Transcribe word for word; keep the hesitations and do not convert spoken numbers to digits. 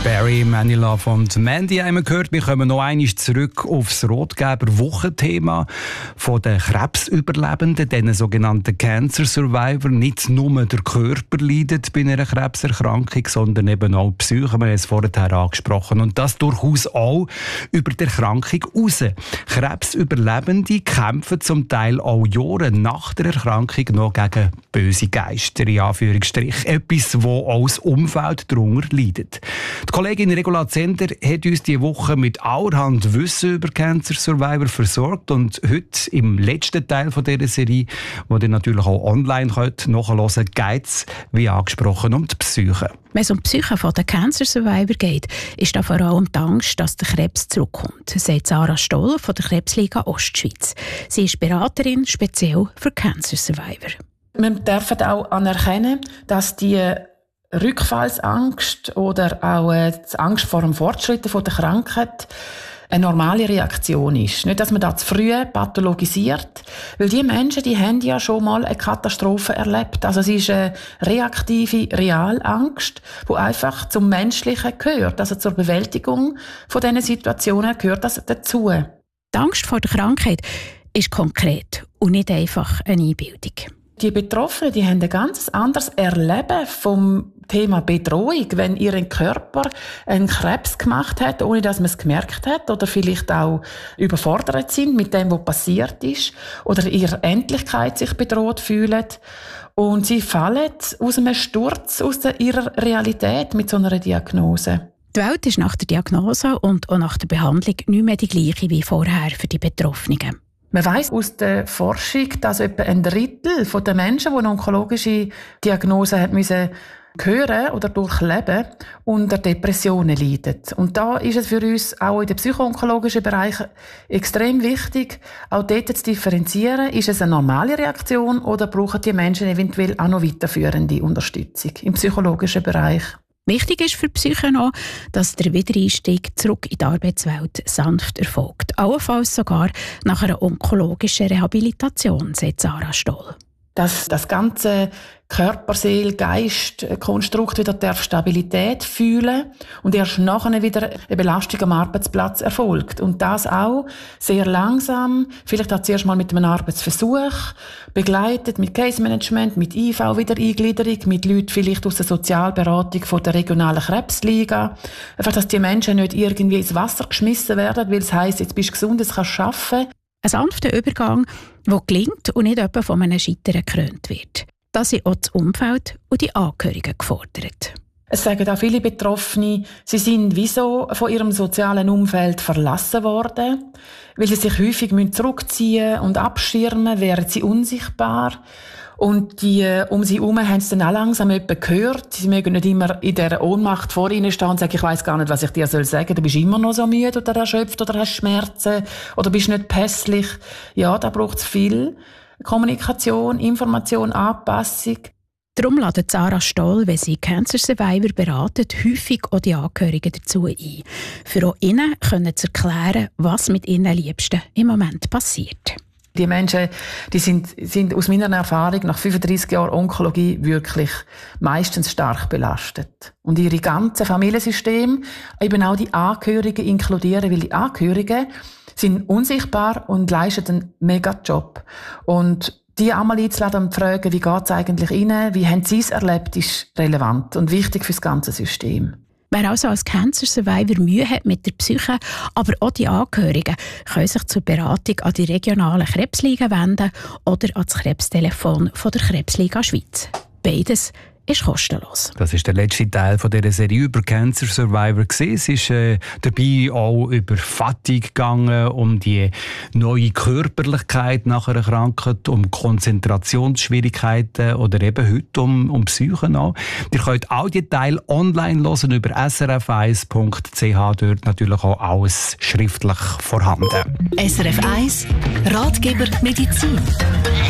Barry, Manilove und Mandy haben wir gehört. Wir kommen noch einmal zurück auf das Rotgeber-Wochenthema von den Krebsüberlebenden, den sogenannten Cancer Survivor. Nicht nur der Körper leidet bei einer Krebserkrankung, sondern eben auch die Psyche. Wir haben es vorher angesprochen. Und das durchaus auch über die Erkrankung raus. Krebsüberlebende kämpfen zum Teil auch Jahre nach der Erkrankung noch gegen böse Geister, in Anführungsstrichen. Etwas, wo auch das Umfeld darunter leidet. Die Kollegin Regula Zender hat uns diese Woche mit allerhand Wissen über Cancer Survivor versorgt und heute im letzten Teil von dieser Serie, wo ihr natürlich auch online könnt, nachhören könnt, geht es, wie angesprochen, um die Psyche. Wenn es um die Psyche der Cancer Survivor geht, ist da vor allem die Angst, dass der Krebs zurückkommt, sagt Sarah Stoll von der Krebsliga Ostschweiz. Sie ist Beraterin speziell für Cancer Survivor. Wir dürfen auch anerkennen, dass die Rückfallsangst oder auch die Angst vor dem Fortschritt der Krankheit eine normale Reaktion ist. Nicht, dass man das zu früh pathologisiert, weil die Menschen, die haben ja schon mal eine Katastrophe erlebt. Also es ist eine reaktive Realangst, die einfach zum Menschlichen gehört. Also zur Bewältigung von diesen Situationen gehört das dazu. Die Angst vor der Krankheit ist konkret und nicht einfach eine Einbildung. Die Betroffenen, die haben ein ganz anderes Erleben vom Thema Bedrohung, wenn ihr Körper einen Krebs gemacht hat, ohne dass man es gemerkt hat, oder vielleicht auch überfordert sind mit dem, was passiert ist, oder ihre Endlichkeit sich bedroht fühlen. Und sie fallen aus einem Sturz aus ihrer Realität mit so einer Diagnose. Die Welt ist nach der Diagnose und auch nach der Behandlung nicht mehr die gleiche wie vorher für die Betroffenen. Man weiss aus der Forschung, dass etwa ein Drittel der Menschen, die eine onkologische Diagnose haben müssen hören oder durchleben, unter Depressionen leiden. Und da ist es für uns auch in den psychoonkologischen Bereich extrem wichtig, auch dort zu differenzieren, ist es eine normale Reaktion oder brauchen die Menschen eventuell auch noch weiterführende Unterstützung im psychologischen Bereich. Wichtig ist für die Psyche noch, dass der Wiedereinstieg zurück in die Arbeitswelt sanft erfolgt. Allenfalls sogar nach einer onkologischen Rehabilitation, sagt Sarah Stoll. Dass das ganze Körper, Seele, Geist, Konstrukt wieder darf Stabilität fühlen und erst nachher wieder eine Belastung am Arbeitsplatz erfolgt. Und das auch sehr langsam, vielleicht auch zuerst mal mit einem Arbeitsversuch, begleitet mit Case Management, mit I V-Wiedereingliederung, mit Leuten vielleicht aus der Sozialberatung von der regionalen Krebsliga. Einfach, dass die Menschen nicht irgendwie ins Wasser geschmissen werden, weil es heisst, jetzt bist du gesund, jetzt kannst du arbeiten. Ein sanfter Übergang, der gelingt und nicht etwa von einem Scheitern gekrönt wird. Da sind auch das Umfeld und die Angehörigen gefordert. Es sagen auch viele Betroffene, sie sind wieso von ihrem sozialen Umfeld verlassen worden, weil sie sich häufig zurückziehen und abschirmen, wären sie unsichtbar. Und die um sie herum haben es dann auch langsam jemanden gehört. Sie mögen nicht immer in dieser Ohnmacht vor ihnen stehen und sagen, ich weiss gar nicht, was ich dir sagen soll. Du bist immer noch so müde oder erschöpft oder hast Schmerzen oder bist nicht pässlich. Ja, da braucht es viel Kommunikation, Information, Anpassung. Darum ladet Sarah Stoll, wenn sie Cancer Survivor beratet, häufig auch die Angehörigen dazu ein. Für auch ihnen können zu erklären, was mit ihren Liebsten im Moment passiert. Die Menschen, die sind, sind aus meiner Erfahrung nach fünfunddreissig Jahren Onkologie wirklich meistens stark belastet. Und ihre ganze Familiensystem, eben auch die Angehörigen inkludieren, weil die Angehörigen sind unsichtbar und leisten einen Mega-Job. Und die einmal einzuladen und zu fragen, wie geht es eigentlich ihnen, wie haben sie es erlebt, ist relevant und wichtig für das ganze System. Wer also als Cancer Survivor Mühe hat mit der Psyche, aber auch die Angehörigen, können sich zur Beratung an die regionalen Krebsliga wenden oder an das Krebstelefon von der Krebsliga Schweiz. Beides ist kostenlos. Das ist der letzte Teil von dieser Serie über Cancer Survivor. Es ist äh, dabei auch über Fatigue gegangen, um die neue Körperlichkeit nach einer Krankheit, um Konzentrationsschwierigkeiten oder eben heute um, um Psyche auch. Ihr könnt all die Teile online hören über s r f eins punkt c h. Dort natürlich auch alles schriftlich vorhanden. S R F eins Ratgeber Medizin.